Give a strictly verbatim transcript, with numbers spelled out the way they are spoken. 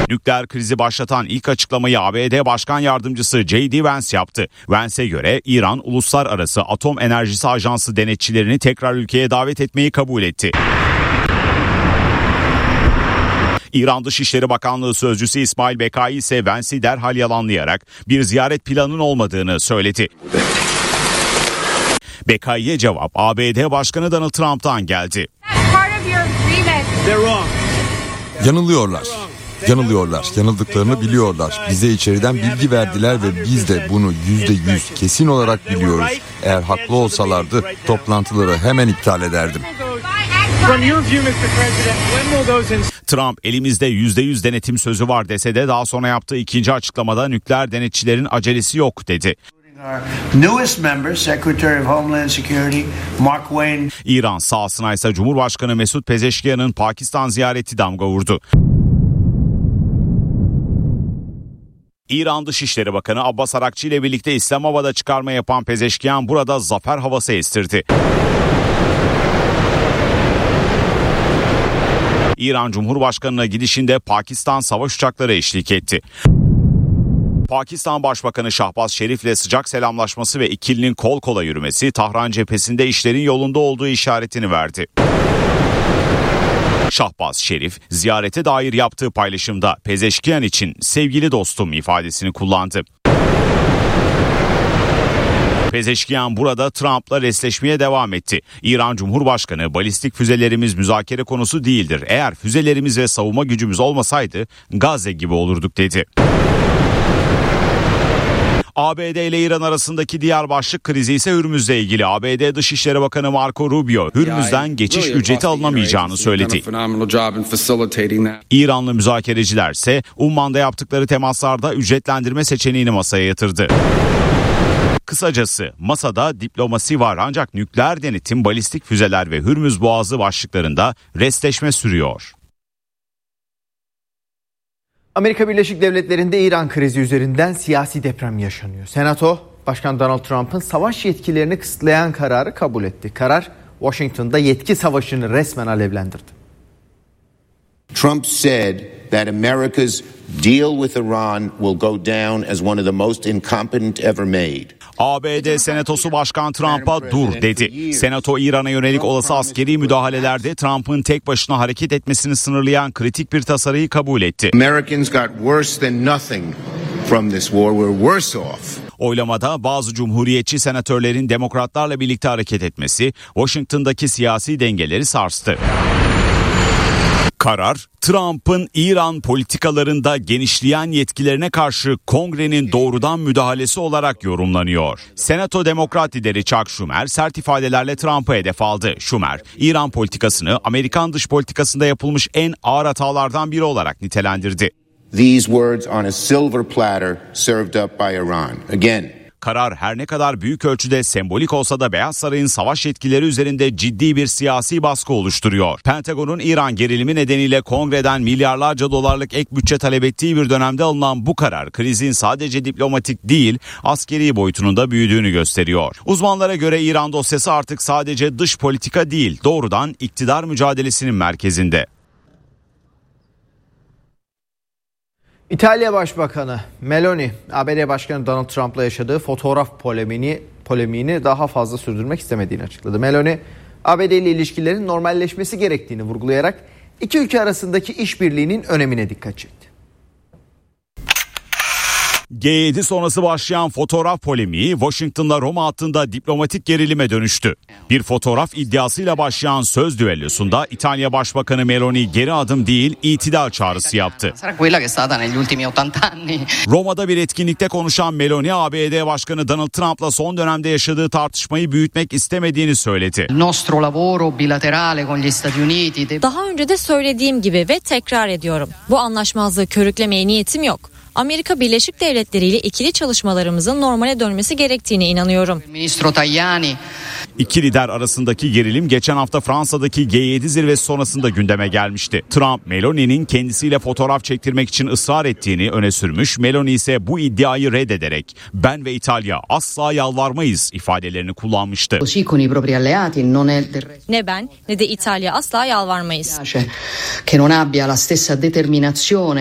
Nükleer krizi başlatan ilk açıklamayı A B D Başkan Yardımcısı J D Vance yaptı. Vance'e göre İran Uluslararası Atom Enerjisi Ajansı denetçilerini tekrar ülkeye davet etmeyi kabul etti. İran Dışişleri Bakanlığı Sözcüsü İsmail Bekai ise Vance'i derhal yalanlayarak bir ziyaret planının olmadığını söyledi. Bekai'ye cevap A B D Başkanı Donald Trump'tan geldi. Yanılıyorlar. Yanılıyorlar. Yanıldıklarını biliyorlar. Bize içeriden bilgi verdiler ve biz de bunu yüzde yüz kesin olarak biliyoruz. Eğer haklı olsalardı toplantıları hemen iptal ederdim. Trump elimizde yüzde yüz denetim sözü var dese de daha sonra yaptığı ikinci açıklamada nükleer denetçilerin acelesi yok dedi. İran sahasına ise Cumhurbaşkanı Mesut Pezeşkiyan'ın Pakistan ziyareti damga vurdu. İran Dışişleri Bakanı Abbas Arakçı ile birlikte İslamabad'a çıkarma yapan Pezeşkiyan burada zafer havası estirdi. İran Cumhurbaşkanı'na gidişinde Pakistan savaş uçakları eşlik etti. Pakistan Başbakanı Şahbaz Şerif'le sıcak selamlaşması ve ikilinin kol kola yürümesi Tahran cephesinde işlerin yolunda olduğu işaretini verdi. Şahbaz Şerif ziyarete dair yaptığı paylaşımda Pezeşkiyan için sevgili dostum ifadesini kullandı. Pezeşkiyan burada Trump'la resleşmeye devam etti. İran Cumhurbaşkanı balistik füzelerimiz müzakere konusu değildir. Eğer füzelerimiz ve savunma gücümüz olmasaydı Gazze gibi olurduk dedi. A B D ile İran arasındaki diğer başlık krizi ise Hürmüz'le ilgili. A B D Dışişleri Bakanı Marco Rubio, Hürmüz'den geçiş ücreti alınamayacağını söyledi. İranlı müzakereciler ise Umman'da yaptıkları temaslarda ücretlendirme seçeneğini masaya yatırdı. Kısacası masada diplomasi var ancak nükleer denetim, balistik füzeler ve Hürmüz Boğazı başlıklarında restleşme sürüyor. Amerika Birleşik Devletleri'nde İran krizi üzerinden siyasi deprem yaşanıyor. Senato, Başkan Donald Trump'ın savaş yetkilerini kısıtlayan kararı kabul etti. Karar, Washington'da yetki savaşını resmen alevlendirdi. Trump said that America's deal with Iran will go down as one of the most incompetent ever made. A B D Senatosu Başkan Trump'a dur dedi. Senato İran'a yönelik olası askeri müdahalelerde Trump'ın tek başına hareket etmesini sınırlayan kritik bir tasarıyı kabul etti. Americans got worse than nothing from this war. We're worse off. Oylamada bazı cumhuriyetçi senatörlerin demokratlarla birlikte hareket etmesi Washington'daki siyasi dengeleri sarstı. Karar, Trump'ın İran politikalarında genişleyen yetkilerine karşı Kongre'nin doğrudan müdahalesi olarak yorumlanıyor. Senato Demokrat lideri Chuck Schumer sert ifadelerle Trump'ı hedef aldı. Schumer, İran politikasını Amerikan dış politikasında yapılmış en ağır hatalardan biri olarak nitelendirdi. These words on a silver platter served up by Iran. Again. Karar her ne kadar büyük ölçüde sembolik olsa da Beyaz Saray'ın savaş yetkileri üzerinde ciddi bir siyasi baskı oluşturuyor. Pentagon'un İran gerilimi nedeniyle Kongre'den milyarlarca dolarlık ek bütçe talep ettiği bir dönemde alınan bu karar krizin sadece diplomatik değil askeri boyutunun da büyüdüğünü gösteriyor. Uzmanlara göre İran dosyası artık sadece dış politika değil doğrudan iktidar mücadelesinin merkezinde. İtalya Başbakanı Meloni, A B D Başkanı Donald Trump'la yaşadığı fotoğraf polemiğini, polemiğini daha fazla sürdürmek istemediğini açıkladı. Meloni, A B D ile ilişkilerin normalleşmesi gerektiğini vurgulayarak iki ülke arasındaki işbirliğinin önemine dikkat çekti. G yedi sonrası başlayan fotoğraf polemiği Washington'la Roma hattında diplomatik gerilime dönüştü. Bir fotoğraf iddiasıyla başlayan söz düellosunda İtalya Başbakanı Meloni geri adım değil itidal çağrısı yaptı. Roma'da bir etkinlikte konuşan Meloni, A B D Başkanı Donald Trump'la son dönemde yaşadığı tartışmayı büyütmek istemediğini söyledi. Daha önce de söylediğim gibi ve tekrar ediyorum. Bu anlaşmazlığı körüklemeye niyetim yok. Amerika Birleşik Devletleri ile ikili çalışmalarımızın normale dönmesi gerektiğine inanıyorum. İki lider arasındaki gerilim geçen hafta Fransa'daki G yedi zirvesi sonrasında gündeme gelmişti. Trump, Meloni'nin kendisiyle fotoğraf çektirmek için ısrar ettiğini öne sürmüş. Meloni ise bu iddiayı reddederek "Ben ve İtalya asla yalvarmayız" ifadelerini kullanmıştı. Ne ben ne de İtalya asla yalvarmayız.